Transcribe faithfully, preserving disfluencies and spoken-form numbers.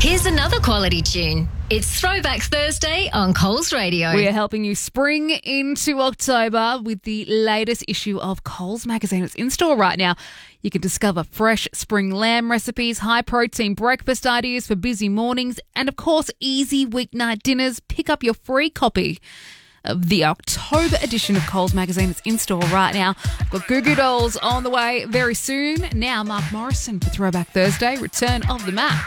Here's another quality tune. It's Throwback Thursday on Coles Radio. We are helping you spring into October with the latest issue of Coles magazine. It's in store right now. You can discover fresh spring lamb recipes, high-protein breakfast ideas for busy mornings, and, of course, easy weeknight dinners. Pick up your free copy of the October edition of Coles magazine. It's in store right now. We've got Goo Goo Dolls on the way very soon. Now, Mark Morrison for Throwback Thursday, return of the map.